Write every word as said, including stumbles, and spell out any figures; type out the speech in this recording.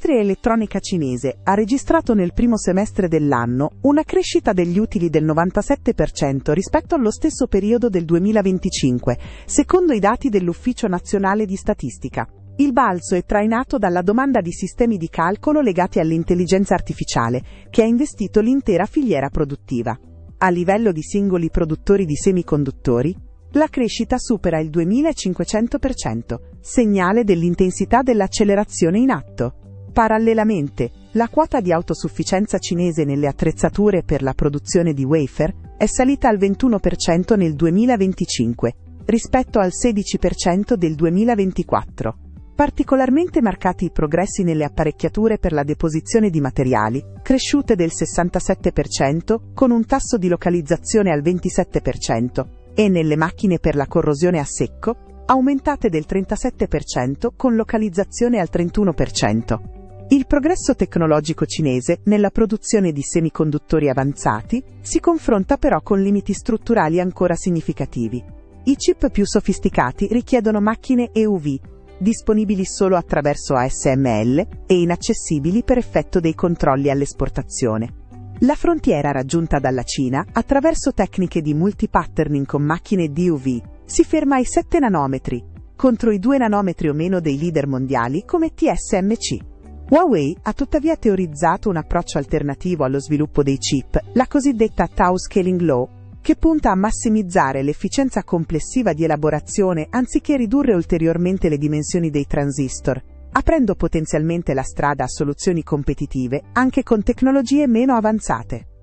L'industria elettronica cinese ha registrato nel primo semestre dell'anno una crescita degli utili del novantasette per cento rispetto allo stesso periodo del duemilaventicinque, secondo i dati dell'Ufficio Nazionale di Statistica. Il balzo è trainato dalla domanda di sistemi di calcolo legati all'intelligenza artificiale, che ha investito l'intera filiera produttiva. A livello di singoli produttori di semiconduttori, la crescita supera il duemilacinquecento per cento, segnale dell'intensità dell'accelerazione in atto. Parallelamente, la quota di autosufficienza cinese nelle attrezzature per la produzione di wafer è salita al ventuno per cento nel duemilaventicinque, rispetto al sedici per cento del duemilaventiquattro. Particolarmente marcati i progressi nelle apparecchiature per la deposizione di materiali, cresciute del sessantasette per cento, con un tasso di localizzazione al ventisette per cento, e nelle macchine per la corrosione a secco, aumentate del trentasette per cento con localizzazione al trentuno per cento. Il progresso tecnologico cinese nella produzione di semiconduttori avanzati si confronta però con limiti strutturali ancora significativi. I chip più sofisticati richiedono macchine E U V, disponibili solo attraverso A S M L e inaccessibili per effetto dei controlli all'esportazione. La frontiera raggiunta dalla Cina, attraverso tecniche di multipatterning con macchine D U V, si ferma ai sette nanometri, contro i due nanometri o meno dei leader mondiali come T S M C. Huawei ha tuttavia teorizzato un approccio alternativo allo sviluppo dei chip, la cosiddetta Tau Scaling Law, che punta a massimizzare l'efficienza complessiva di elaborazione anziché ridurre ulteriormente le dimensioni dei transistor, aprendo potenzialmente la strada a soluzioni competitive anche con tecnologie meno avanzate.